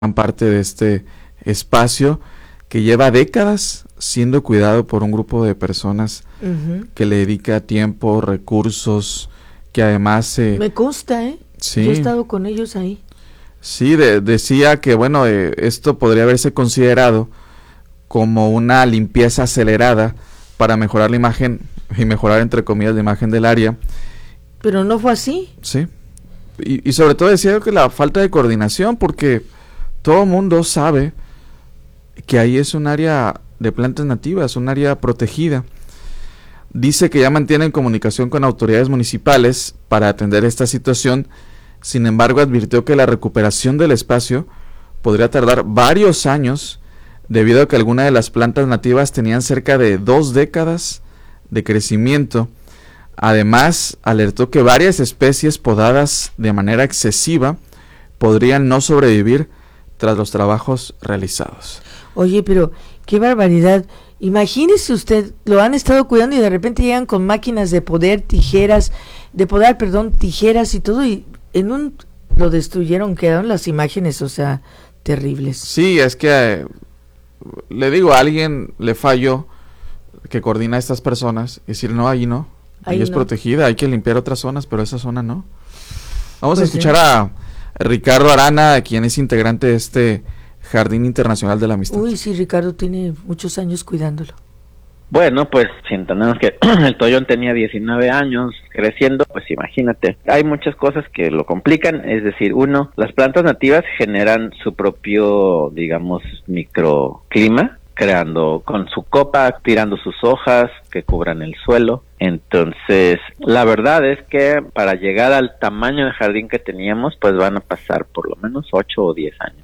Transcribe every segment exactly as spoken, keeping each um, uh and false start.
parte de este espacio que lleva décadas siendo cuidado por un grupo de personas uh-huh. que le dedica tiempo, recursos, que además... Eh, Me consta, ¿eh? Sí. Yo he estado con ellos ahí. Sí, de, decía que, bueno, eh, esto podría haberse considerado como una limpieza acelerada para mejorar la imagen, y mejorar, entre comillas, la imagen del área. Pero no fue así. Sí. Y, y sobre todo decía que la falta de coordinación, porque todo mundo sabe que ahí es un área de plantas nativas, un área protegida. Dice que ya mantienen comunicación con autoridades municipales para atender esta situación. Sin embargo, advirtió que la recuperación del espacio podría tardar varios años debido a que algunas de las plantas nativas tenían cerca de dos décadas de crecimiento. Además, alertó que varias especies podadas de manera excesiva podrían no sobrevivir tras los trabajos realizados. Oye, pero qué barbaridad. Imagínese usted, lo han estado cuidando y de repente llegan con máquinas de poder, tijeras, de podar, perdón, tijeras y todo, y en un lo destruyeron, quedaron las imágenes, o sea, terribles. Sí, es que eh, le digo, a alguien le falló que coordina a estas personas, y decir, no, ahí no, ahí, ahí es no. protegida, hay que limpiar otras zonas, pero esa zona no. Vamos pues a escuchar sí. a Ricardo Arana, quien es integrante de este Jardín Internacional de la Amistad. Uy, sí, Ricardo tiene muchos años cuidándolo. Bueno, pues si entendemos que el Tollón tenía diecinueve años creciendo, pues imagínate, hay muchas cosas que lo complican, es decir, uno, las plantas nativas generan su propio, digamos, microclima, creando con su copa, tirando sus hojas que cubran el suelo. Entonces, la verdad es que para llegar al tamaño de jardín que teníamos, pues van a pasar por lo menos ocho o diez años.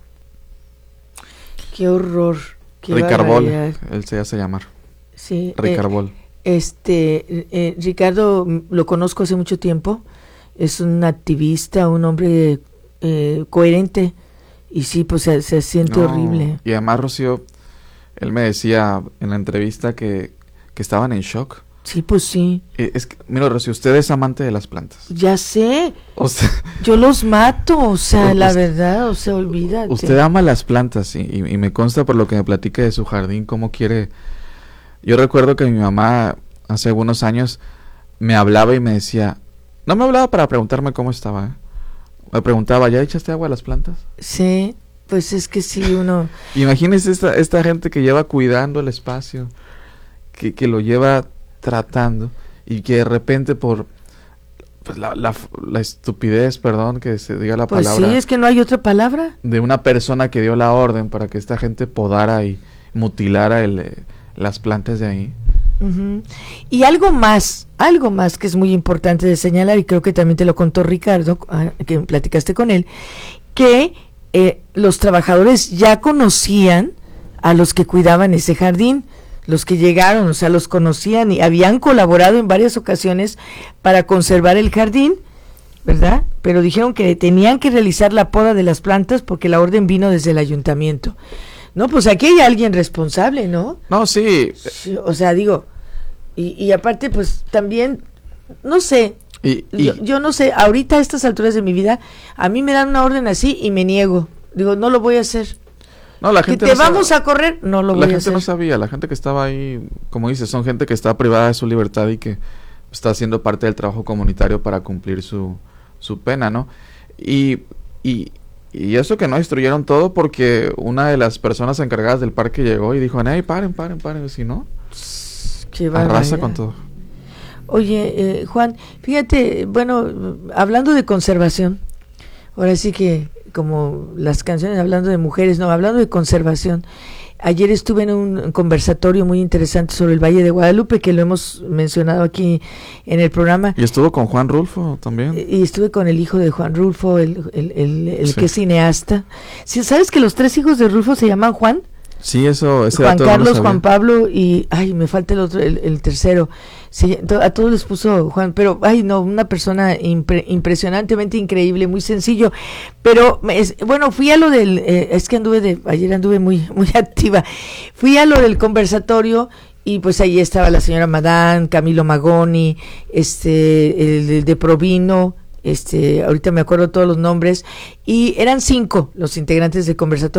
Qué horror. Qué Ricarbol, él se hace llamar. Sí. Ricarbol. Eh, este, eh, Ricardo, lo conozco hace mucho tiempo. Es un activista, un hombre eh, coherente. Y sí, pues se, se siente no, horrible. Y además, Rocío, él me decía en la entrevista que, que estaban en shock. Sí, pues sí. Eh, es que, mira, Rocío, usted es amante de las plantas. Ya sé. O sea, yo los mato, o sea, la usted, verdad, o sea, olvídate. Usted ama las plantas y, y, y me consta por lo que me platica de su jardín, cómo quiere. Yo recuerdo que mi mamá hace algunos años me hablaba y me decía, no me hablaba para preguntarme cómo estaba, ¿eh? Me preguntaba, ¿ya echaste agua a las plantas? Sí, pues es que sí, uno... Imagínese esta, esta gente que lleva cuidando el espacio, que, que lo lleva tratando y que de repente por pues la, la, la estupidez, perdón que se diga la pues palabra. Pues sí, es que no hay otra palabra. De una persona que dio la orden para que esta gente podara y mutilara el, eh, las plantas de ahí. Uh-huh. Y algo más, algo más que es muy importante de señalar, y creo que también te lo contó Ricardo, que platicaste con él, que eh, los trabajadores ya conocían a los que cuidaban ese jardín, los que llegaron, o sea, los conocían y habían colaborado en varias ocasiones para conservar el jardín, ¿verdad? Pero dijeron que tenían que realizar la poda de las plantas porque la orden vino desde el ayuntamiento. No, pues aquí hay alguien responsable, ¿no? No, sí. sí o sea, digo, y, y aparte, pues también, no sé, y, y, yo, yo no sé, ahorita a estas alturas de mi vida, a mí me dan una orden así y me niego. Digo, no lo voy a hacer. No, la gente que te no vamos sabe, a correr, no lo voy a hacer. La a gente no sabía, la gente que estaba ahí, como dices, son gente que está privada de su libertad y que está haciendo parte del trabajo comunitario para cumplir su, su pena, ¿no? Y, y, y eso que no destruyeron todo porque una de las personas encargadas del parque llegó y dijo, hey, paren, paren, paren, si no, qué arrasa con todo. Oye, eh, Juan, fíjate, bueno, hablando de conservación, ahora sí que como las canciones hablando de mujeres, no, hablando de conservación. Ayer estuve en un conversatorio muy interesante sobre el Valle de Guadalupe, que lo hemos mencionado aquí en el programa. Y estuvo con Juan Rulfo también. Y estuve con el hijo de Juan Rulfo, el, el, el, el sí. que es cineasta. ¿Sí, ¿Sabes que los tres hijos de Rulfo se llaman Juan? Sí, eso, ese Juan dato Carlos, no lo sabía. Juan Pablo y, ay, me falta el otro, el, el tercero. Sí, a todos les puso Juan, pero, ay, no, una persona impre, impresionantemente increíble, muy sencillo. Pero, es, bueno, fui a lo del, eh, es que anduve de, ayer anduve muy, muy activa. Fui a lo del conversatorio y pues ahí estaba la señora Madán, Camilo Magoni, este, el, el de Provino, este, ahorita me acuerdo todos los nombres, y eran cinco los integrantes del conversatorio